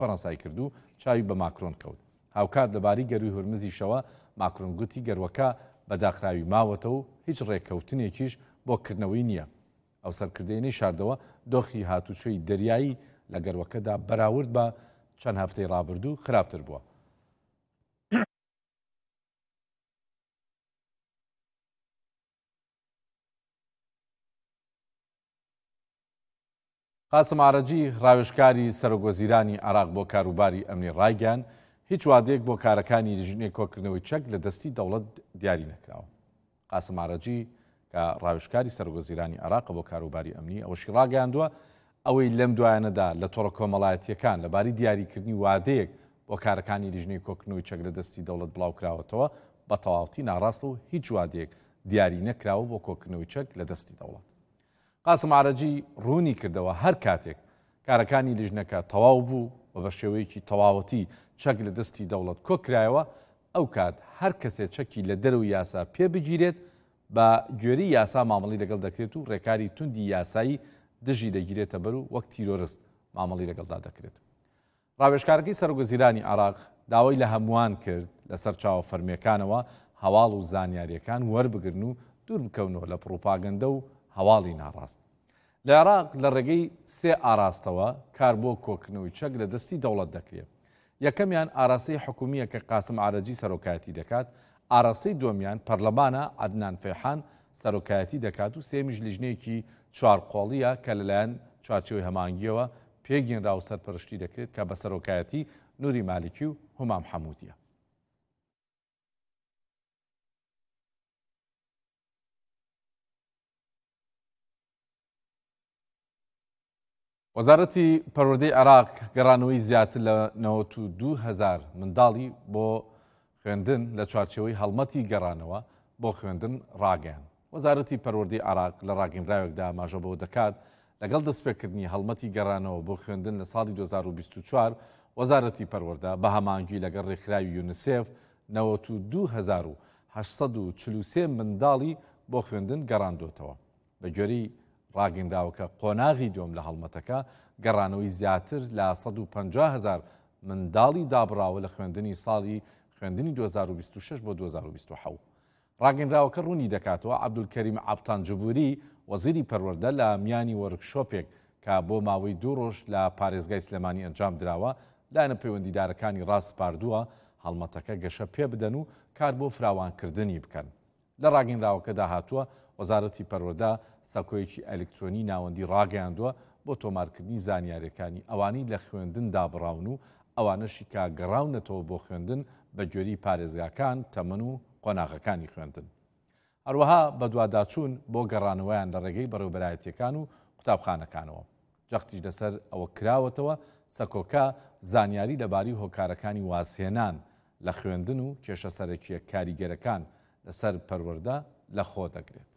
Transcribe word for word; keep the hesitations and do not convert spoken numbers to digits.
فەڕەنسای کردو چاوی بە ماکرۆن کەوت. هاوکات لەبارەی گەروی هورمزیشەوە ماکرۆن گوتی گەروەکە بەداخراوی ماوەتە و هیچ ڕێککەوتنێکیش بۆ کردنەوەی نییە. ئەو سەرکردەیەی شاردەوە دۆخی هاتوچۆی دەریایی لە گەروەکەدا بەراورد بە چەند هەفتەی ڕابردوو خراپتر بووە. قاسم عارەجی ڕاوێژکاری سەرۆکوەزیرانی عێراق بۆ کاروباری ئەمنی ڕایگەیاند هیچ وادەیەک بۆ کارەکانی لیژنەی کۆکردنەوەی چەک لە دەستی دەوڵەت دیاری نەکراوە. قاسم عارەجی کە ڕاوێژکاری سەرۆکوەزیرانی عێراق بۆ کاروباری ئەمنی ئەوەشی ڕاگەیاندووە ئەوەی لەم دوایانەدا لە تۆڕە کۆمەڵایەتیەکان لەبارەی دیاریکردنی وادەیەک بۆ کارەکانی لیژنەی کۆکردنەوەی چەک لە دەستی دەوڵەت بڵاوکراوەتەوە بە تەواوەتی ناڕاستە و هیچ وادەیەک دیاری نەکراوە بۆ کۆکردنەوەی چەک لە دەستی دەوڵەت. قاسم عارەجی ڕوونی کردەوە هەر کاتێک کارەکانی لیژنەکە تەواو بوو و بە شێوەیەکی تەواوەتی چەک لە دەستی دەوڵەت کۆکرایەوە ئەو کات هەر کەسێک چەکی لە دەرەوەی یاسا پێ بگیرێت بە گوێرەی یاسا مامەڵی لەگەڵ دەکرێت و ڕێکاری توندی یاسایی دژی دەگیرێتە بەر و وەک تیرۆرست مامەڵی لەگەڵدا دەکرێت. ڕاوێژکارەکەی سەرۆکوەزیرانی عێراق داوای لە هەمووان کرد لەسەر چاوە فەرمیەکانەوە هەواڵ و زانیاریەکان وەربگرن و دوور بکەونەوە لە پڕۆپاگەندە و هەواڵی ناڕاست. لە عێراق لە ڕێگەی سێ ئاراستەوە کار بۆ کۆکردنەوەی چەک لە دەستی دەوڵەت دەکرێت. یەکەمیان ئاراستەی حکومیە کە قاسم عارەجی سەرۆکایەتی دەکات، ئاراستەی دووەمیان پەرلەمانە عەدنان فێحان سەرۆکایەتی دەکات و سێمیش لیژنەیەکی چوارقۆڵیە کە لەلایەن چوارچێوەی هەمانگیەوە پێگەێنرا و سەرپەرشتی دەکرێت کە بە سەرۆکایەتی نووری مالیکی و هومام حەموودیە. وەزارەتی پەروەردەی عێراق گەڕانەوەی زیاتر لە نەوەت و دوو هەزار منداڵی بۆ خوێندن لە چوارچێوەی هەڵمەتی گەڕانەوە بۆ خوێندن ڕاگەیاند. وەزارەتی پەروەردەی عێراق لە ڕاگەیەنراوێکدا ئاماژە بۆ دەکات لەگەڵ دەستپێکردنی هەڵمەتی گەڕانەوە بۆ خوێندن لە ساڵی دوو هەزار و بیست و چوار وەزارەتی پەروەردە بە هەمانگوی لەگەڵ ڕێکخراوی یونیسێف نەوەت و دوو هەزار و هەشت سەد و چل و سێ منداڵی بۆ خوێندن گەڕاندۆتەوە. بە گوێرەی ڕاگەیەنراوەکە قۆناغی دوم لە هەڵمەتەکە گەڕانەوەی زیاتر لە سەد و پەنجا هەزار منداڵی دابڕاوە لە خوێندنی ساڵی خوێندنی دوو هەزار و بیست و شەش بۆ دوو هەزار و بیست و حەوت. ڕاگەیەنراوەکە ڕوونی دەکاتەوە عەبدولکەریم عەبتانجبوری وەزیری پەروەردە لە میانی وەرکشۆپێک کە بۆ ماوەی دوو ڕۆژ لە پارێزگای سلێمانی ئەنجام درراوە لایەنە پەیوەندیدارەکانی ڕاست پاردووە هەڵمەتەکە گەشە پێ بدەن و کار بۆ فراوانکردنی بکەن. لە ڕاگەیەنراوەکەدا هاتووە وەزارەتی پەروەردە سەکۆیەکی ئەلکترۆنی ناوەندی ڕاگەیاندووە بۆ تۆمارکردنی زانیاریەکانی ئەوانەی لە خوێندن دابڕاون و ئەوانەشی کا گەڕاونەتەوە بۆ خوێندن بە گوێرەی پارێزگاکان تەمەن و قۆناغەکانی خوێندن. هەروەها بە دوواداچوون بۆ گەڕانەوەیان لە ڕێگەی بەڕێوەبەرایەتیەکان و قوتابخانەکانەوە. جەختیش لەسەر ئەوە کراوەتەوە سەکۆکە زانیاری لەبارەی هۆکارەکانی واسهێنان لە خوێندن و کێشە سەرەکیە کاریگەرەکان لەسەر پەروەردە لە خۆ دەگرێت.